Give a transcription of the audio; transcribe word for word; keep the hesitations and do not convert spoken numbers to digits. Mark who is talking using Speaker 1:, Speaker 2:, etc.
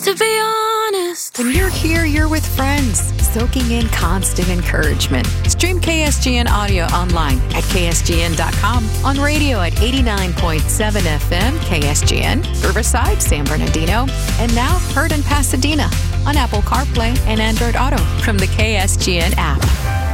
Speaker 1: To be honest.
Speaker 2: When you're here, you're with friends, soaking in constant encouragement. Stream K S G N audio online at K S G N dot com, on radio at eighty-nine point seven F M K S G N, Riverside, San Bernardino, and now heard in Pasadena on Apple CarPlay and Android Auto from the K S G N app.